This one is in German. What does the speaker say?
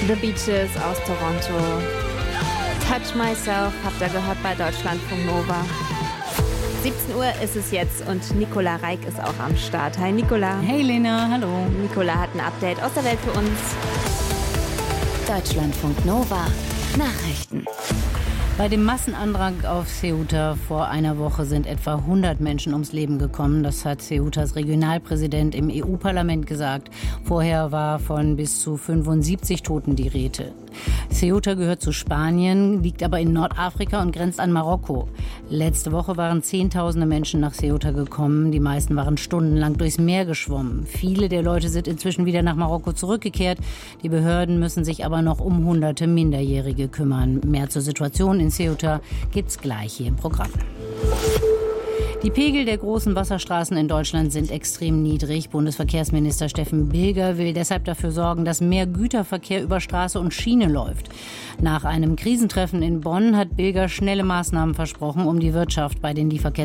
The Beaches aus Toronto. Touch Myself habt ihr gehört bei Deutschlandfunk Nova. 17 Uhr ist es jetzt und Nicola Reik ist auch am Start. Hi Nicola. Hey Lena, hallo. Nicola hat ein Update aus der Welt für uns. Deutschlandfunk Nova Nachrichten. Bei dem Massenandrang auf Ceuta vor einer Woche sind etwa 100 Menschen ums Leben gekommen. Das hat Ceutas Regionalpräsident im EU-Parlament gesagt. Vorher war von bis zu 75 Toten die Rede. Ceuta gehört zu Spanien, liegt aber in Nordafrika und grenzt an Marokko. Letzte Woche waren Zehntausende Menschen nach Ceuta gekommen. Die meisten waren stundenlang durchs Meer geschwommen. Viele der Leute sind inzwischen wieder nach Marokko zurückgekehrt. Die Behörden müssen sich aber noch um hunderte Minderjährige kümmern. Mehr zur Situation in Ceuta gibt's gleich hier im Programm. Die Pegel der großen Wasserstraßen in Deutschland sind extrem niedrig. Bundesverkehrsminister Steffen Bilger will deshalb dafür sorgen, dass mehr Güterverkehr über Straße und Schiene läuft. Nach einem Krisentreffen in Bonn hat Bilger schnelle Maßnahmen versprochen, um die Wirtschaft bei den